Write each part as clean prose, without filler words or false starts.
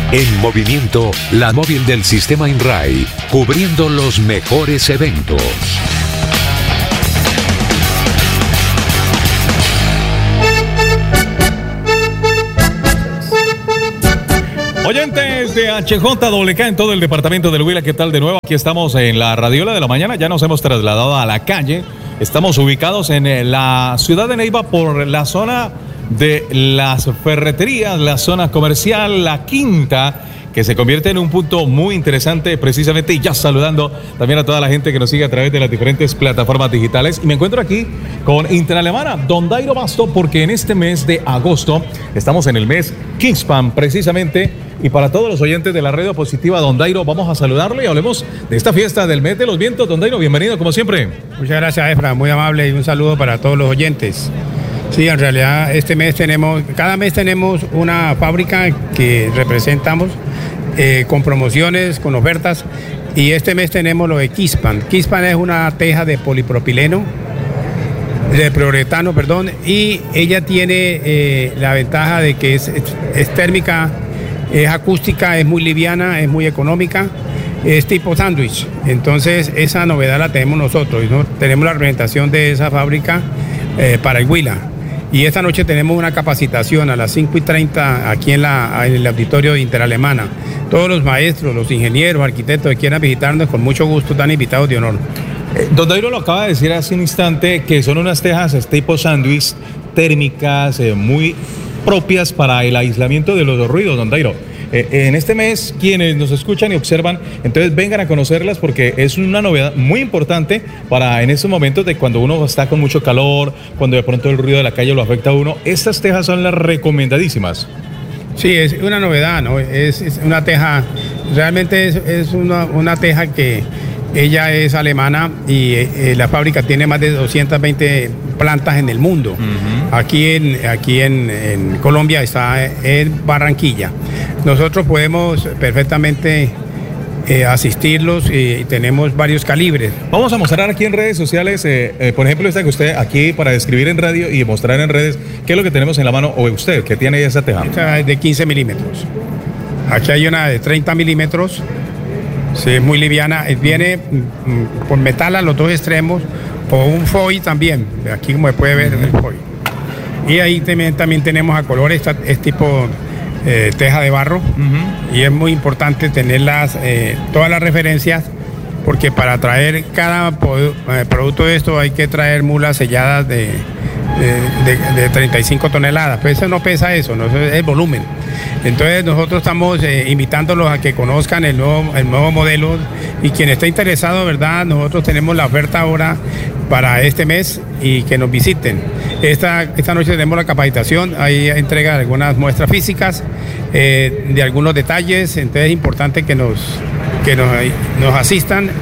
En movimiento, la móvil del sistema INRAI, cubriendo los mejores eventos. Oyentes de HJWK en todo el departamento del Huila, ¿qué tal de nuevo? Aquí estamos en la Radiola de la Mañana, ya nos hemos trasladado a la calle. Estamos ubicados en la ciudad de Neiva por la zona de las ferreterías, la zona comercial, la Quinta, que se convierte en un punto muy interesante precisamente, y ya saludando también a toda la gente que nos sigue a través de las diferentes plataformas digitales. Y me encuentro aquí con Interalemana, Don Dairo Basto, porque en este mes de agosto estamos en el mes Kingspan precisamente, y para todos los oyentes de la Radio Positiva, Don Dairo, vamos a saludarle y hablemos de esta fiesta del mes de los vientos. Don Dairo, bienvenido como siempre. Muchas gracias, Efra, muy amable, y un saludo para todos los oyentes. Sí, en realidad cada mes tenemos una fábrica que representamos con promociones, con ofertas, y este mes tenemos lo de Kingspan. Kingspan es una teja de polipropileno, de poliuretano, perdón, y ella tiene la ventaja de que es térmica, es acústica, es muy liviana, es muy económica, es tipo sándwich. Entonces esa novedad la tenemos nosotros, ¿no? Tenemos la representación de esa fábrica para el Huila. Y esta noche tenemos una capacitación a las 5:30 aquí en el auditorio de Interalemana. Todos los maestros, los ingenieros, arquitectos que quieran visitarnos, con mucho gusto están invitados de honor. Don Dairo lo acaba de decir hace un instante, que son unas tejas tipo sándwich, térmicas, muy propias para el aislamiento de los ruidos, Don Dairo. En este mes, quienes nos escuchan y observan, entonces vengan a conocerlas, porque es una novedad muy importante para en estos momentos de cuando uno está con mucho calor, cuando de pronto el ruido de la calle lo afecta a uno. Estas tejas son las recomendadísimas. Sí, es una novedad, ¿no? Es una teja, realmente es una teja que ella es alemana, y la fábrica tiene más de 220 plantas en el mundo. Uh-huh. Aquí en Colombia está en Barranquilla. Nosotros podemos perfectamente asistirlos, y tenemos varios calibres. Vamos a mostrar aquí en redes sociales, por ejemplo, esta que usted aquí, para describir en radio y mostrar en redes qué es lo que tenemos en la mano, o usted que tiene esa teja. Esta es de 15 milímetros. Aquí hay una de 30 milímetros. Sí, es muy liviana, viene con metal a los dos extremos, o un foil también, aquí como se puede ver el foil. Y ahí también tenemos a color, es tipo teja de barro. Uh-huh. Y es muy importante tenerlas, todas las referencias, porque para traer cada producto de esto hay que traer mulas selladas de 35 toneladas, pero eso no pesa eso, no, es el volumen. Entonces nosotros estamos invitándolos a que conozcan el nuevo modelo, y quien esté interesado, ¿verdad? Nosotros tenemos la oferta ahora para este mes, y que nos visiten. Esta noche tenemos la capacitación, hay entrega de algunas muestras físicas, de algunos detalles. Entonces es importante que nos asistan,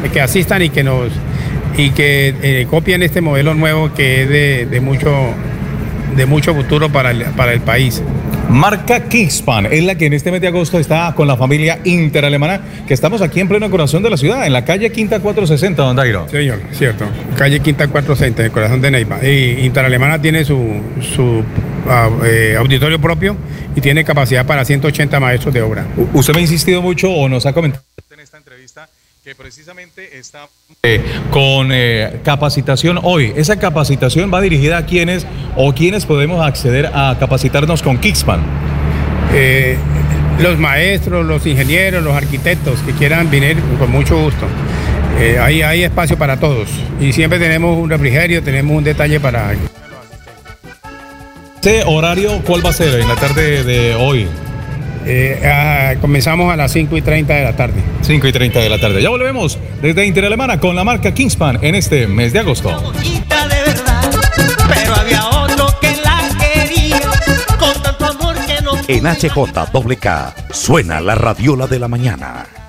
y que copien este modelo nuevo, que es de mucho futuro para el país. Marca Kingspan es la que en este mes de agosto está con la familia Interalemana, que estamos aquí en pleno corazón de la ciudad, en la calle Quinta 460, Don Dairo. Señor, cierto, calle Quinta 460, en el corazón de Neiva. Y Interalemana tiene su auditorio propio, y tiene capacidad para 180 maestros de obra. Usted me ha insistido mucho, o nos ha comentado en esta entrevista, que precisamente está con capacitación hoy. Esa capacitación va dirigida a quienes podemos acceder a capacitarnos con Kingspan. Los maestros, los ingenieros, los arquitectos que quieran venir, con mucho gusto. Hay espacio para todos, y siempre tenemos un refrigerio, tenemos un detalle para... ¿Ese horario cuál va a ser en la tarde de hoy? Comenzamos a las 5:30 de la tarde. 5:30 de la tarde. Ya volvemos desde Interalemana con la marca Kingspan en este mes de agosto. Bonita de verdad, pero había otro que la quería con tanto amor que no. En HJWK suena la Radiola de la Mañana.